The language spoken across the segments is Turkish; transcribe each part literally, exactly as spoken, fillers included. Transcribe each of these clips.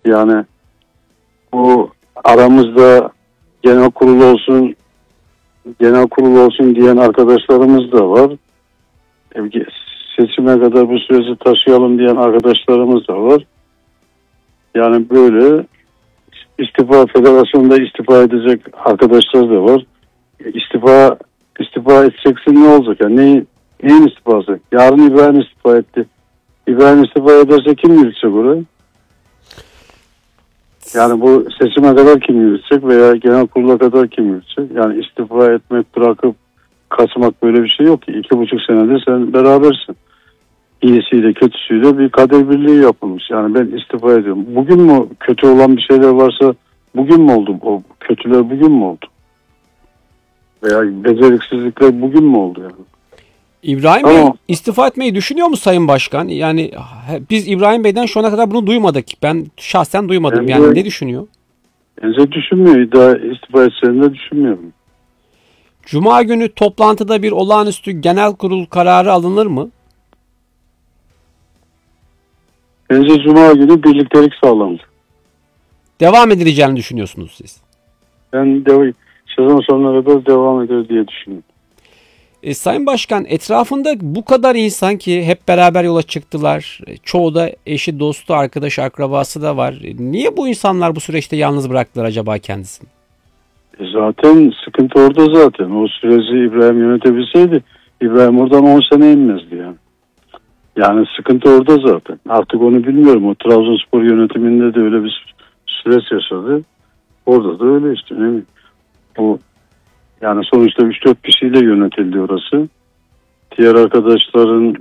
Yani bu aramızda genel kurul olsun, genel kurul olsun diyen arkadaşlarımız da var. Seçime kadar bu süreci taşıyalım diyen arkadaşlarımız da var. Yani böyle istifa federasyonda istifa edecek arkadaşlar da var. İstifa istifa edeceksin ne olacak? Yani neyin, neyin istifası? Yarın İbrahim istifa etti. İbrahim istifa ederse kim yürütecek orayı? Yani bu seçime kadar kim yürütecek veya genel kurula kadar kim yürütecek? Yani istifa etmek, bırakıp kaçmak böyle bir şey yok ki. İki buçuk senedir sen berabersin. İyisiyle kötüsüyle bir kader birliği yapılmış. Yani ben istifa ediyorum. Bugün mü kötü olan bir şeyler varsa bugün mü oldu? O kötüler bugün mü oldu? Veya beceriksizlikler bugün mü oldu yani? İbrahim Bey tamam. istifa etmeyi düşünüyor mu Sayın Başkan? Yani biz İbrahim Bey'den şu ana kadar bunu duymadık. Ben şahsen duymadım. Bence, yani ne düşünüyor? Bence düşünmüyor. Daha istifa edeceğini de düşünmüyorum. Cuma günü toplantıda bir olağanüstü genel kurul kararı alınır mı? Bence Cuma günü birliktelik sağlanır. Devam edileceğini düşünüyorsunuz siz? Ben de, sezon sonuna kadar devam eder diye düşünüyorum. E, Sayın Başkan, etrafında bu kadar insan ki hep beraber yola çıktılar. Çoğu da eşi, dostu, arkadaş, akrabası da var. Niye bu insanlar bu süreçte yalnız bıraktılar acaba kendisini? E zaten sıkıntı orada zaten. O süreci İbrahim yönetebilseydi İbrahim oradan on sene inmezdi yani. Yani sıkıntı orada zaten. Artık onu bilmiyorum. O Trabzonspor yönetiminde de öyle bir süreç yaşadı. Orada da öyle işte. Ne bileyim. O yani sonuçta üç dört kişiyle yönetildi orası. Diğer arkadaşların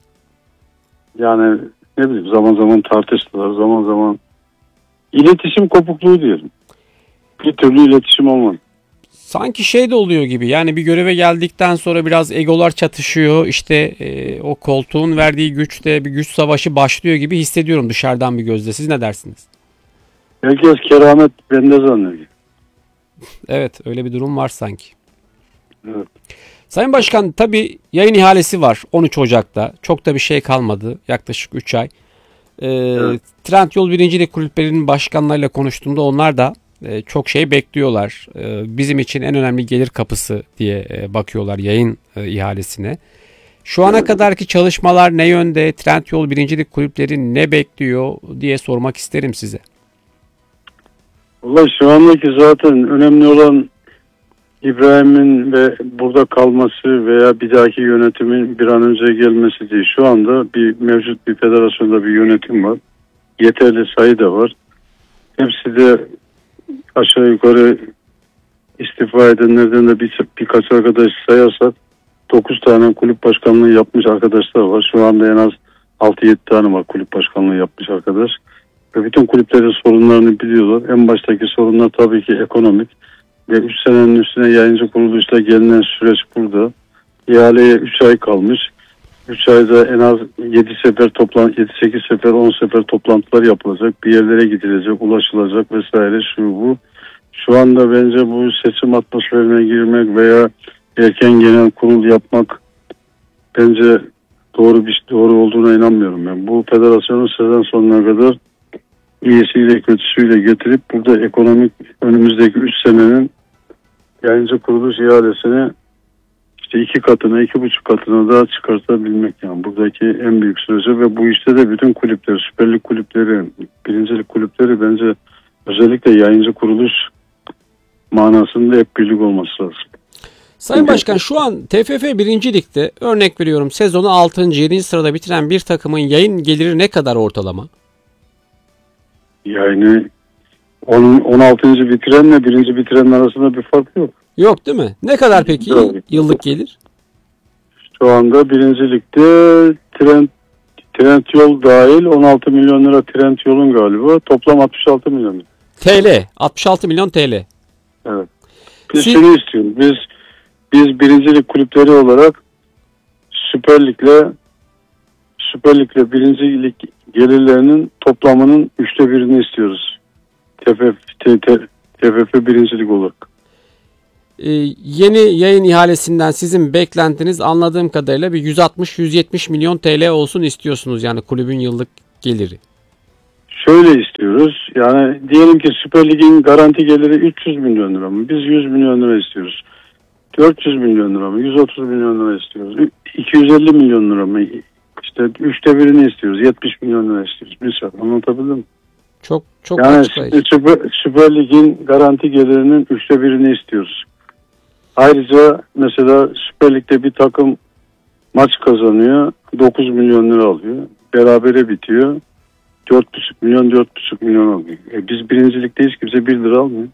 yani ne bileyim zaman zaman tartıştılar. Zaman zaman iletişim kopukluğu diyelim. Bir türlü iletişim olmadı. Sanki şey de oluyor gibi, yani bir göreve geldikten sonra biraz egolar çatışıyor, işte e, o koltuğun verdiği güçte bir güç savaşı başlıyor gibi hissediyorum dışarıdan bir gözle. Siz ne dersiniz? Herkes keramet bende zannediyor. Evet, öyle bir durum var sanki. Evet. Sayın Başkan, tabii yayın ihalesi var on üç Ocak'ta. Çok da bir şey kalmadı, yaklaşık üç ay. Ee, evet. Trendyol birincilik kulüplerinin başkanlarıyla konuştuğumda onlar da e, çok şey bekliyorlar. E, bizim için en önemli gelir kapısı diye e, bakıyorlar yayın e, ihalesine. Şu ana evet. kadarki çalışmalar ne yönde? Trendyol birincilik kulüpleri ne bekliyor diye sormak isterim size. Vallahi şu andaki zaten önemli olan İbrahim'in ve burada kalması veya bir dahaki yönetimin bir an önce gelmesi değil. Şu anda bir mevcut bir federasyonda bir yönetim var. Yeterli sayı da var. Hepsi de aşağı yukarı istifa edenlerden de bir, birkaç arkadaş sayarsak dokuz tane kulüp başkanlığı yapmış arkadaşlar var. Şu anda en az altı yedi tane var kulüp başkanlığı yapmış arkadaş. Ve bütün kulüplerin sorunlarını biliyorlar. En baştaki sorunlar tabii ki ekonomik. Ve üç senenin üstüne yayıncı kuruluşta gelinen süreç burada. İhaleye üç ay kalmış. üç ayda en az yedi sefer toplantı, yedi sekiz sefer on sefer toplantılar yapılacak. Bir yerlere gidilecek, ulaşılacak vesaire şu bu. Şu anda bence bu seçim atmosferine girmek veya erken genel kurul yapmak bence doğru bir doğru olduğuna inanmıyorum ben. Bu federasyonu sezon sonuna kadar iyisiyle kötüsüyle getirip burada ekonomik önümüzdeki üç senenin yayıncı kuruluş ihalesini işte iki katına, iki buçuk katına daha çıkartabilmek yani buradaki en büyük sürece ve bu işte de bütün kulüpler, Süper Lig kulüpleri, birincilik kulüpleri bence özellikle yayıncı kuruluş manasında hep birlik olması lazım. Sayın Başkan, şu an T F F birinci Lig'de örnek veriyorum sezonu altıncı yedinci sırada bitiren bir takımın yayın geliri ne kadar ortalama? Yani on altıncı bitirenle birinci bitirenin arasında bir fark yok. Yok değil mi? Ne kadar peki yok. Yıllık gelir? Şu anda birinci ligde Trend, Trendyol dahil on altı milyon lira Trendyol'un galiba. Toplam altmış altı milyon. T L. altmış altı milyon T L. Evet. Biz Siz... şunu istiyoruz. Biz biz birinci lig kulüpleri olarak Süper Lig'le Süper Lig'le birinci lig gelirlerinin toplamının üçte birini istiyoruz. T F F birinci lig olarak. Ee, yeni yayın ihalesinden sizin beklentiniz anladığım kadarıyla bir yüz altmış yüz yetmiş milyon T L olsun istiyorsunuz yani kulübün yıllık geliri. şöyle istiyoruz. Yani diyelim ki Süper Lig'in garanti geliri üç yüz milyon lira mı? Biz yüz milyon lira istiyoruz. dört yüz milyon lira mı? yüz otuz milyon lira istiyoruz. iki yüz elli milyon lira mı? İşte üçte birini istiyoruz. yetmiş milyon lira istiyoruz. Mesela anlatabildim mi? Çok çok Yani açıklayıcı. Süper, Süper Lig'in garanti gelirinin üçte birini istiyoruz. Ayrıca mesela Süper Lig'de bir takım maç kazanıyor. dokuz milyon lira alıyor. Berabere bitiyor. dört buçuk milyon dört buçuk milyon alıyor. E biz birincilikteyiz, kimse bir lira almıyor.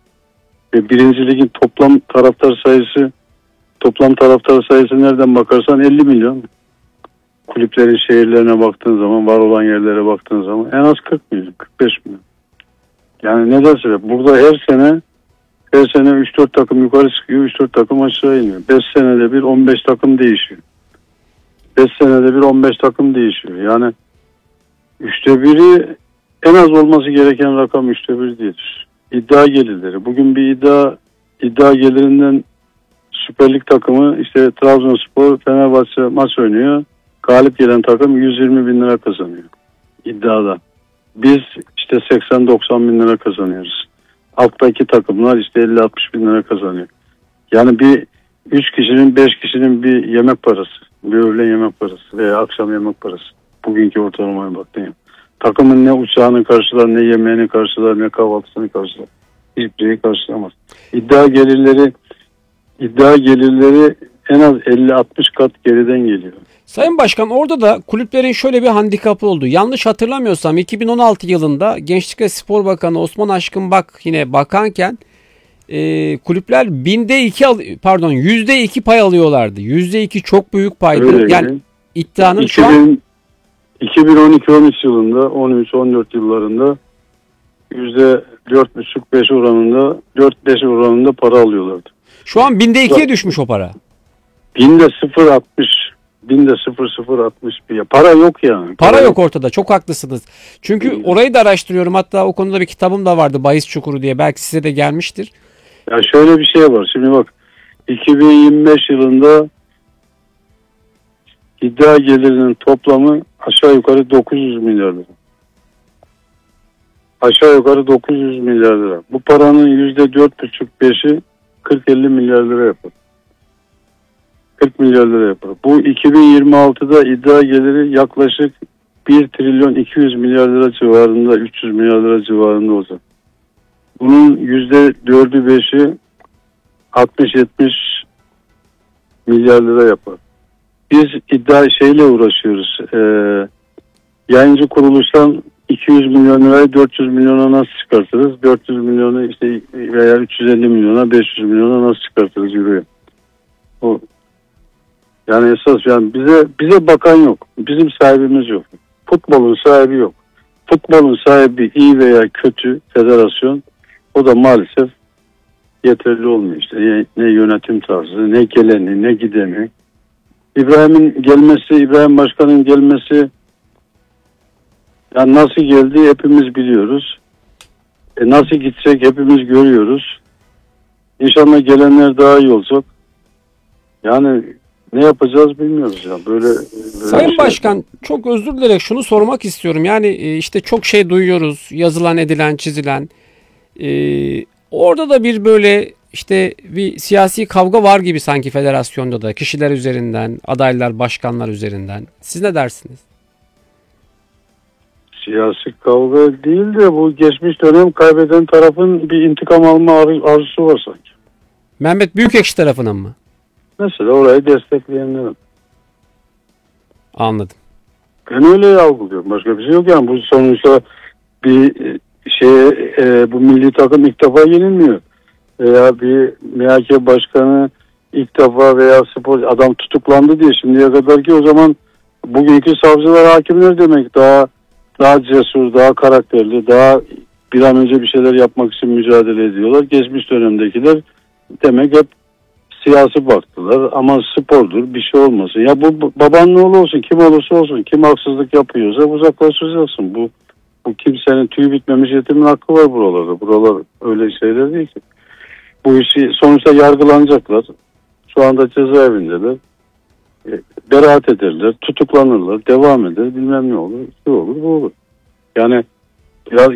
Ve birinci ligin toplam taraftar sayısı toplam taraftar sayısı nereden bakarsan elli milyon. Kulüplerin şehirlerine baktığın zaman, var olan yerlere baktığın zaman en az kırk milyon, kırk beş milyon. Yani neden sebep? Burada her sene her sene üç dört takım yukarı çıkıyor, üç dört takım aşağı iniyor. beş senede bir on beş takım değişiyor. beş senede bir on beş takım değişiyor. Yani üçte biri en az olması gereken rakam üçte bir değildir. İddia gelirleri. Bugün bir iddia iddia gelirinden Süper Lig takımı işte Trabzonspor, Fenerbahçe maç oynuyor. Galip gelen takım yüz yirmi bin lira kazanıyor iddiada. Biz işte seksen doksan bin lira kazanıyoruz. Alttaki takımlar işte elli altmış bin lira kazanıyor. Yani bir üç kişinin beş kişinin bir yemek parası. Bir öğlen yemek parası veya akşam yemek parası. Bugünkü ortalamaya baktığım. Takımın ne uçağını karşılar, ne yemeğini karşılar, ne kahvaltısını karşılar. Hiçbir şeyi karşılamaz. İddia gelirleri iddia gelirleri en az elli altmış kat geriden geliyor. Sayın Başkan, orada da kulüplerin şöyle bir handikapı oldu. Yanlış hatırlamıyorsam iki bin on altı yılında Gençlik ve Spor Bakanı Osman Aşkın Bak yine bakanken e, kulüpler binde iki pardon yüzde iki pay alıyorlardı. Yüzde iki çok büyük paydı. Öyle yani gibi. iddianın iki bin, şu an iki bin on iki on üç yılında on üç on dört yıllarında yüzde dört buçuk beş oranında dört beş oranında para alıyorlardı. şu an binde ikiye düşmüş o para. Binde sıfır altmış binde sıfır sıfır altmış bir para yok yani. Para, para yok ortada. Çok haklısınız. Çünkü hmm. orayı da araştırıyorum. Hatta o konuda bir kitabım da vardı. Bahis Çukuru diye. Belki size de gelmiştir. Ya şöyle bir şey var. Şimdi bak iki bin yirmi beş yılında iddia gelirinin toplamı aşağı yukarı dokuz yüz milyar lira. Aşağı yukarı dokuz yüz milyar lira. Bu paranın yüzde dört buçuk beşi kırk elli milyar lira yapar. kırk milyar lira yapar. Bu iki bin yirmi altıda iddia geliri yaklaşık bir trilyon iki yüz milyar lira civarında, üç yüz milyar lira civarında olacak. Bunun yüzde dördü beşi altmış yetmiş milyar lira yapar. Biz iddia şeyle uğraşıyoruz. Ee, yayıncı kuruluştan iki yüz milyon lirayı dört yüz milyona nasıl çıkartırız? dört yüz milyonu işte veya üç yüz elli milyona, beş yüz milyona nasıl çıkartırız euroya? O yani esas yani bize bize bakan yok. Bizim sahibimiz yok. Futbolun sahibi yok. Futbolun sahibi iyi veya kötü federasyon, o da maalesef yeterli olmuyor işte. Ne, ne yönetim tarzı, ne geleni, ne gideni. İbrahim'in gelmesi, İbrahim Başkan'ın gelmesi yani nasıl geldi hepimiz biliyoruz. E nasıl gidecek hepimiz görüyoruz. İnşallah gelenler daha iyi olacak. Yani ne yapacağız bilmiyoruz ya. Böyle, böyle Sayın şey Başkan yapalım. Çok özür dilerim, şunu sormak istiyorum. Yani işte çok şey duyuyoruz. Yazılan, edilen, çizilen. Ee, orada da bir böyle işte bir siyasi kavga var gibi sanki federasyonda da. Kişiler üzerinden, adaylar, başkanlar üzerinden. Siz ne dersiniz? Siyasi kavga değil de bu geçmiş dönem kaybeden tarafın bir intikam alma arzusu var sanki. Mehmet Büyükekşi tarafından mı? Mesela orayı destekleyenlerin. Anladım. Ben öyle algılıyorum. Başka bir şey yok yani. Bu sonuçta bir şey e, bu milli takım ilk defa yenilmiyor. Veya bir M H K başkanı ilk defa veya spor adam tutuklandı diye şimdiye kadar ki o zaman bugünkü savcılar, hakimler demek daha daha cesur, daha karakterli, daha bir an önce bir şeyler yapmak için mücadele ediyorlar. Geçmiş dönemdekiler demek hep siyasi baktılar ama spordur, bir şey olmasın. Ya bu babanın oğlu olsun, kim olursa olsun, kim haksızlık yapıyorsa uzaklaştıracaksın. Bu bu kimsenin tüyü bitmemiş yetimin hakkı var buralarda. Buralar öyle şeyler değil ki. Bu işi sonuçta yargılanacaklar. Şu anda cezaevindeler. E, beraat ederler, tutuklanırlar, devam eder, bilmem ne olur, şu olur, bu olur. Yani biraz